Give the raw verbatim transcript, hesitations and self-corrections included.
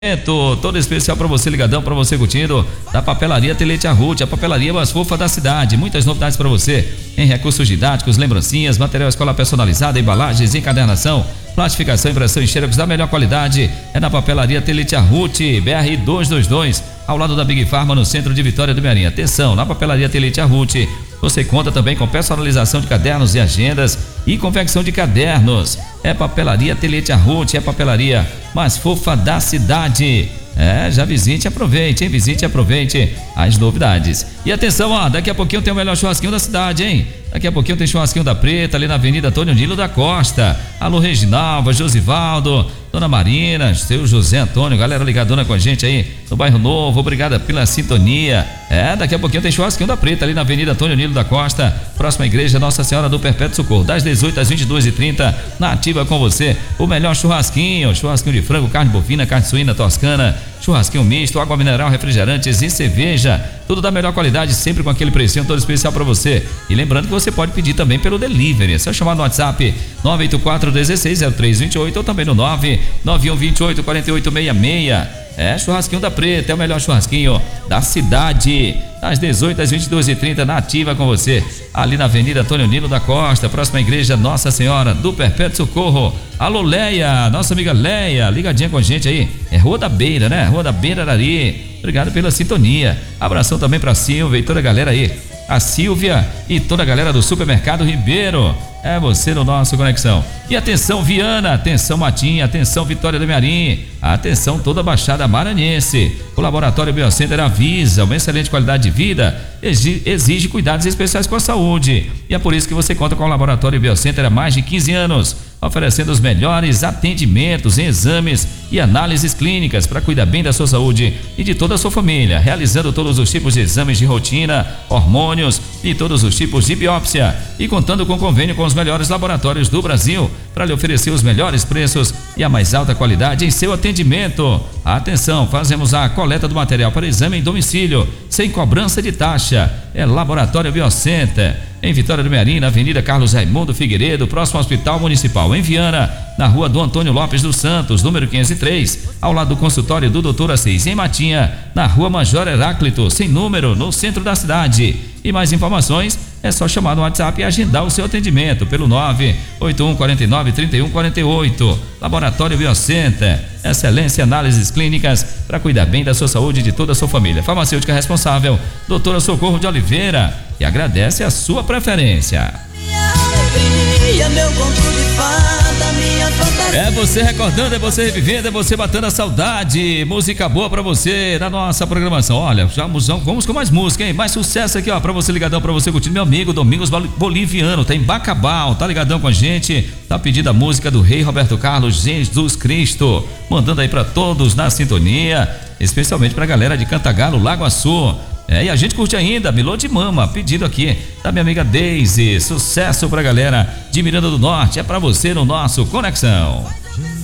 Todo especial para você ligadão, para você curtindo da Papelaria Telete Arruti, a papelaria mais fofa da cidade. Muitas novidades para você em recursos didáticos, lembrancinhas, material escolar personalizado, embalagens, encadernação, plastificação, impressão e xerox da melhor qualidade. É na Papelaria Telete Arruti, B R duzentos e vinte e dois, ao lado da Big Pharma, no centro de Vitória do Mearim. Atenção, na Papelaria Telete Arruti você conta também com personalização de cadernos e agendas e confecção de cadernos. É Papelaria Telete Arruti, é a papelaria mais fofa da cidade. É, já visite e aproveite, hein? Visite e aproveite as novidades. E atenção, ó, daqui a pouquinho tem o melhor churrasquinho da cidade, hein? Daqui a pouquinho tem churrasquinho da Preta, ali na Avenida Antônio Nilo da Costa. Alô, Reginalva, Josivaldo, Dona Marina, seu José Antônio, galera ligadona com a gente aí no Bairro Novo, obrigada pela sintonia. É, daqui a pouquinho tem churrasquinho da Preta, ali na Avenida Antônio Nilo da Costa, próxima igreja Nossa Senhora do Perpétuo Socorro, das dezoito às vinte e duas e trinta, na ativa com você, o melhor churrasquinho, churrasquinho de frango, carne bovina, carne suína, toscana, churrasquinho misto, água mineral, refrigerantes e cerveja, tudo da melhor qualidade, sempre com aquele precinho todo especial para você. E lembrando que você pode pedir também pelo delivery, é só chamar no WhatsApp nove oito quatro, um seis, zero três dois oito ou também no nove nove um dois oito, quatro oito seis seis. É churrasquinho da Preta, é o melhor churrasquinho da cidade, das dezoito às vinte e duas e trinta, na ativa com você, ali na Avenida Antônio Nilo da Costa, próxima igreja Nossa Senhora do Perpétuo Socorro. Alô, Leia, nossa amiga Leia, ligadinha com a gente aí, é Rua da Beira, né? Rua da Beira, Arari. Obrigado pela sintonia. Abração também pra Silvia e toda a galera aí, a Silvia e toda a galera do Supermercado Ribeiro. É você no nosso Conexão. E atenção, Viana, atenção, Matinha, atenção, Vitória do Mearim, atenção, toda a Baixada Maranhense. O Laboratório Biocenter avisa, uma excelente qualidade de vida exige cuidados especiais com a saúde. E é por isso que você conta com o Laboratório Biocenter há mais de quinze anos, oferecendo os melhores atendimentos, exames e análises clínicas para cuidar bem da sua saúde e de toda a sua família, realizando todos os tipos de exames de rotina, hormônios e todos os tipos de biópsia, e contando com convênio com os melhores laboratórios do Brasil para lhe oferecer os melhores preços e a mais alta qualidade em seu atendimento. Atenção, fazemos a coleta do material para exame em domicílio, sem cobrança de taxa. É Laboratório Biocenter, em Vitória do Mearim, na Avenida Carlos Raimundo Figueiredo, próximo ao Hospital Municipal. Em Viana, na Rua do Antônio Lopes dos Santos, número quinhentos e três, ao lado do consultório do doutor Assis. Em Matinha, na Rua Major Heráclito, sem número, no centro da cidade. E mais informações é só chamar no WhatsApp e agendar o seu atendimento pelo nove oito um quatro nove, três um quatro oito. Laboratório Biocenter, excelência em análises clínicas para cuidar bem da sua saúde e de toda a sua família. Farmacêutica responsável, doutora Socorro de Oliveira, que agradece a sua preferência. É você recordando, é você revivendo, é você batendo a saudade. Música boa pra você na nossa programação. Olha, já vamos com mais música, hein? Mais sucesso aqui, ó, pra você ligadão, pra você curtir. Meu amigo Domingos Boliviano, tá em Bacabal, tá ligadão com a gente. Tá pedindo a música do Rei Roberto Carlos, Jesus Cristo. Mandando aí pra todos na sintonia, especialmente pra galera de Cantagalo, Lago Açu. É, e a gente curte ainda Milô de Mama, pedido aqui da minha amiga Deise. Sucesso pra galera de Miranda do Norte, é pra você no nosso Conexão.